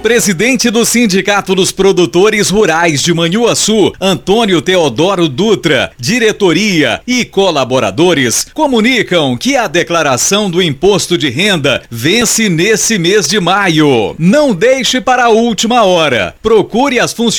presidente do Sindicato dos Produtores Rurais de Manhuaçu, Antônio Teodoro Dutra, diretoria e colaboradores comunicam que a declaração do imposto de renda vence nesse mês de maio. Não deixe para a última hora. Procure as funcionárias